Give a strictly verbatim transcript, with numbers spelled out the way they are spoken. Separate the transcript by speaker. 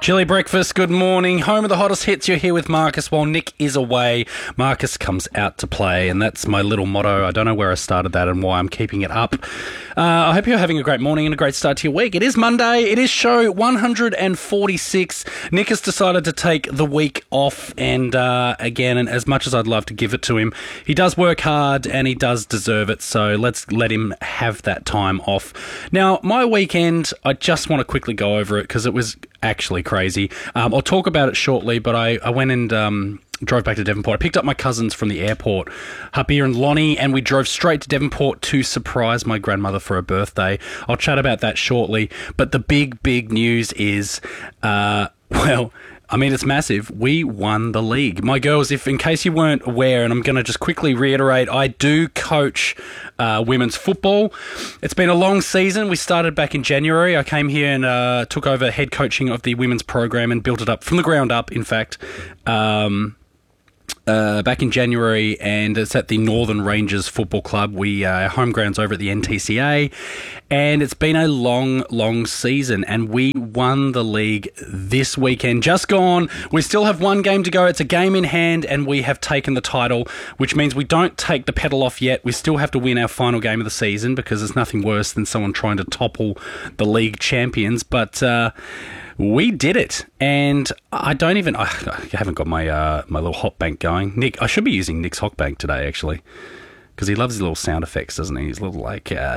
Speaker 1: Chilly breakfast, good morning. Home of the hottest hits, you're here with Marcus while Nick is away. Marcus comes out to play, and that's my little motto. I don't know where I started that and why I'm keeping it up. Uh, I hope you're having a great morning and a great start to your week. It is Monday. It is show one hundred forty-six. Nick has decided to take the week off, and uh, again, and as much as I'd love to give it to him, he does work hard and he does deserve it, so let's let him have that time off. Now, my weekend, I just want to quickly go over it because it was actually crazy. Um, I'll talk about it shortly, but I, I went and um, drove back to Devonport. I picked up my cousins from the airport, Hapir and Lonnie, and we drove straight to Devonport to surprise my grandmother for her birthday. I'll chat about that shortly, but the big, big news is, uh, well... I mean, it's massive. We won the league. My girls, if in case you weren't aware, and I'm going to just quickly reiterate, I do coach uh, women's football. It's been a long season. We started back in January. I came here and uh, took over head coaching of the women's program and built it up from the ground up, in fact. Um... Uh, back in January, and it's at the Northern Rangers Football Club. We uh, home grounds over at the N T C A, and it's been a long, long season, and we won the league this weekend. Just gone. We still have one game to go. It's a game in hand, and we have taken the title, which means we don't take the pedal off yet. We still have to win our final game of the season because there's nothing worse than someone trying to topple the league champions, but... Uh, We did it, and I don't even... I haven't got my uh, my little hot bank going. Nick, I should be using Nick's hot bank today, actually, because he loves his little sound effects, doesn't he? His little, like... Uh,